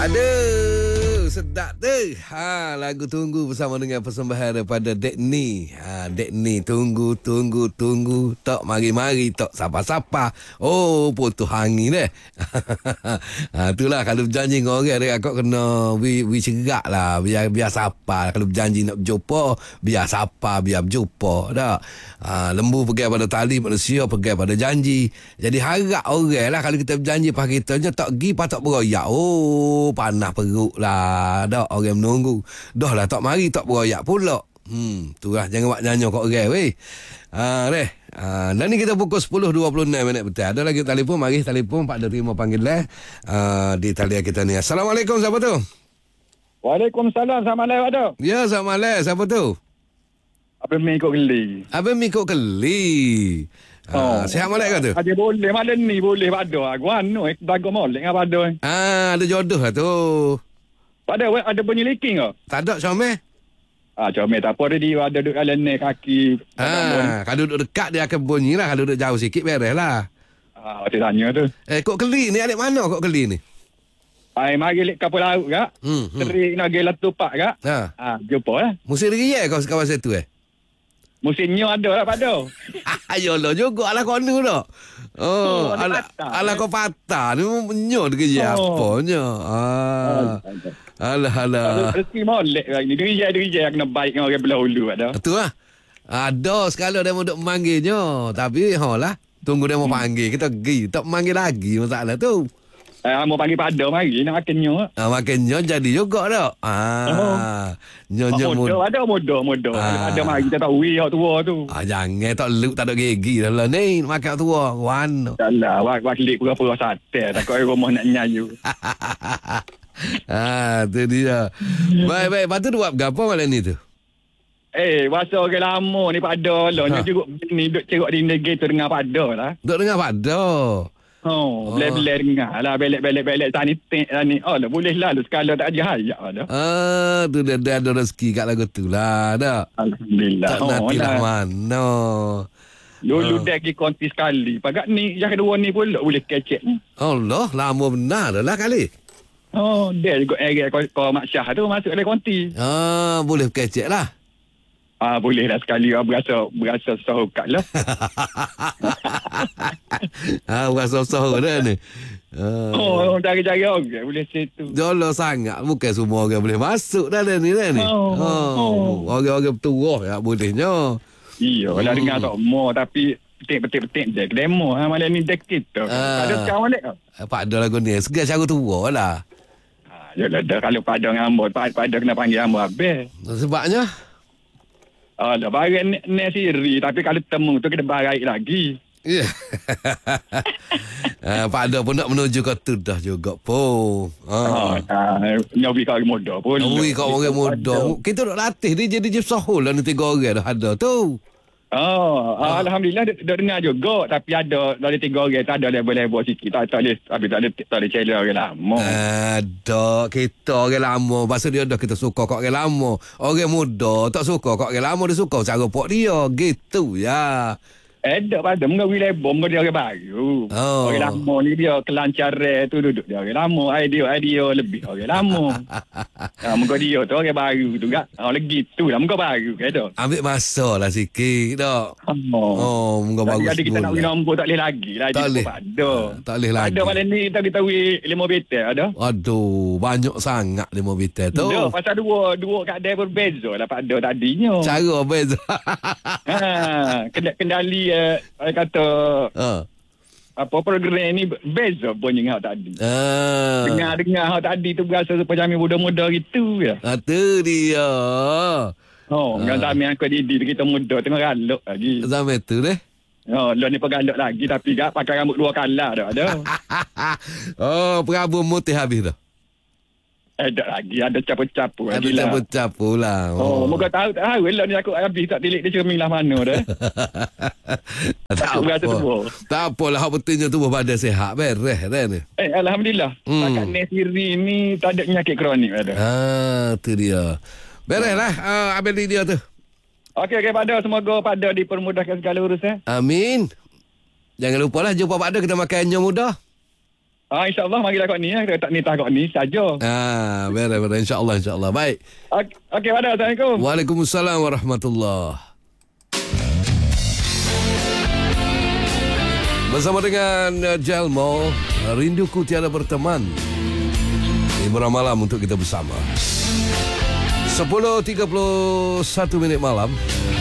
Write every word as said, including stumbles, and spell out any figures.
Aduh, sedap tu. Ha, lagu Tunggu bersama dengan persembahan daripada Dek Ni. Ha, Dek Ni, tunggu, tunggu, tunggu. Tak mari-mari, tak sapa-sapa. Oh, putus angin deh. Ha, itulah kalau berjanji dengan orang dia kau kena wi wi cerak lah. Biar biar sapa. Kalau berjanji nak berjumpa, biar sapa, biar berjumpa. Tak? Ha, lembu pergi pada tali, manusia pergi pada janji. Jadi harap orang lah kalau kita berjanji pas kita tak pergi, pas tak beroyak. Oh, panas perut lah. Dah orang menunggu. Dah lah tak mari tak beroyak pula. Hmm, tu lah jangan buat nyanyi kat orang weh. Ha deh. Ha, dan ni kita pukul sepuluh dua puluh enam minit betul. Ada lagi telefon, mari telefon Pak Ada terima panggilan uh, di talian kita ni. Assalamualaikum, siapa tu? Waalaikumsalam, selamat malam Pak. Ya, selamat malam. Siapa tu? Abang Mi ikut Keli. Abang Mi ikut Keli. Ah, oh. Sihat molek ke tu? Ada boleh malam ni boleh pada. Aku anu eh bagus molek dengan pada. Ah, ada jodoh lah tu. Pada ada bunyi leaking ke? Tak ada comel. Ah, comel tak apa dia ada duduk dalam ni kaki. Ah, kalau duduk dekat dia akan bunyi lah. Kalau duduk jauh sikit beres lah. Ah, dia tanya tu. Eh, kok Keli ni adik mana kok Keli ni? Ai mari lek kapal laut kak. Hmm. hmm. Terik nak gila tupak kak. Ha. Ah, jumpa lah. Musim dia kau kawasan tu eh? Musimnya ada lah pada. Ayolah juga ala konu dah. Oh, oh ala patah, ala kau patah ni menyo kerja oh. apanya. Ah. Alah alah. Rezeki molek lah ni. Diri diri yang kena baik dengan orang belah hulu pada. Betul lah. Ada sekali dia mau duk memanggilnya, tapi halah tunggu dia mau hmm. panggil kita pergi. Tak panggil lagi masalah tu. Eh, mau panggil pada mari nak makannya. Ah, makannya jadi juga dak. Ah. Oh. Nyonya muda ada muda muda. Ah. Ada mari kita tahu wi hak tua tu. Ah, jangan tak luk tak ada gigi dah lah ni makan tua. Wan. Alah, wak wak klik pura-pura sate takut rumah nak nyayu. Ah, tu dia. Baik baik, patu buat gapo malam ni tu? Eh, masa orang lama ni pada lah. Ha. Ni juga ni duk cerok di negeri tu dengar pada lah. Duk dengar pada. Oh, oh. Belak-belak dengar lah. Belak-belak-belak tani tik lah ni. Oh, lah boleh lah. Sekala tak ajar hayak lah. Ah, tu dah, dah ada rezeki kat lagu tu lah. Dah. Alhamdulillah. Tak oh, nanti lah mana. Dulu oh. dah pergi konti sekali. Pakat ni, yang kedua ni pula boleh kecek ni. Allah, lama benar dah lah kali. Oh, dia juga area kau, kau Mak Syah tu masuk dalam konti. Ah, boleh kecek lah. Ah, boleh lah sekali lah berasa berasa sohokat lah. Ah, berasa sohok dah ni. Ah. Oh, cari-cari orang okay, boleh situ. Jolo sangat. Bukan semua orang boleh masuk dah ni dah ni. Oh, oh. oh. Orang-orang bertuah ya bolehnya. Iya, hmm. lah dengar tak mau tapi petik-petik-petik je. Demo ha, malam ni dek kita. Ah. Ada sekarang balik ke? Pak ada lagu ni. Segar cara tua lah. Ah, yalah dah kalau pada dengan ambon, pada kena panggil ambon habis. Sebabnya? Ah, dah barang ni, ni siri. Tapi kalau temu tu kena barai lagi. Ya. Yeah. ah, Pak Ada pun nak menuju ke tu dah juga pun. Ah, ah nyobi kau muda pun. Nyobi kau orang muda. Kita nak latih dia jadi je sahul lah ni tiga orang dah ada tu. Oh, ah. Alhamdulillah dah, dah dengar juga. Tapi ada dari tiga orang tak ada level-level sikit. Tak, tak boleh, tapi tak ada, tak ada channel orang lama. Ada. Kita orang lama. Pasal dia dah kita suka kat orang lama. Orang muda tak suka kat orang lama. Dia suka cara pok dia. Gitu ya. Eh, tak pada. Mereka wilai bom. Mereka dia orang baru. Oh. Orang lama ni dia kelancaran tu duduk dia orang lama. Idea-idea lebih orang lama. ha, mereka dia tu orang baru tu kan. Ha, lagi tu lah. Mereka baru kan tu. Ambil masa lah sikit tak. Oh. Oh, mereka bagus. Jadi kita nak win nombor tak boleh lagi lah. Tak boleh. Pada. Tak boleh lagi. Ada malam ni kita kita win lima betel ada. Aduh. Banyak sangat lima betel tu. Dah, pasal dua dua keadaan berbeza lah pada tadinya. Cara berbeza. ha, kendali uh, kata uh. apa program ni beza pun dengan hak tadi. Uh. Dengar-dengar hak tadi tu berasa macam muda-muda gitu ya. Ah, tu dia. Oh, dengan uh. zaman aku Didi kita muda tengah galak lagi. Zaman tu deh. Oh, lo ni pegalak lagi tapi gak pakai rambut dua kala dah ada. Oh, perabot mutih habis dah. Ada lagi, ada capu-capu lagi lah. Ada capu-capu lah. Oh, oh moga tahu tak tahu lah ni aku habis tak tilik dia cermin lah mana dah. tak apa. Tak apalah, hak pentingnya tubuh badan sihat beres dah ni. Eh, alhamdulillah. Hmm. Takat Nesiri ni tak ada penyakit kronik ada. Ah, tu dia. Beres lah uh, ambil dia tu. Okey, okey pada semoga pada dipermudahkan segala urusan. Amin. Jangan lupa lah jumpa pada kita makan anyo muda. Ah, InsyaAllah marilah kau ni. Kita tak ni tak kau ni saja. Ah, beres-beres. InsyaAllah, insyaAllah. Baik. Okey, okay, pada. Assalamualaikum. Waalaikumsalam warahmatullahi. Bersama dengan uh, Jelmo, Rinduku Tiada Berteman. Hiburan malam untuk kita bersama. sepuluh tiga puluh satu minit malam.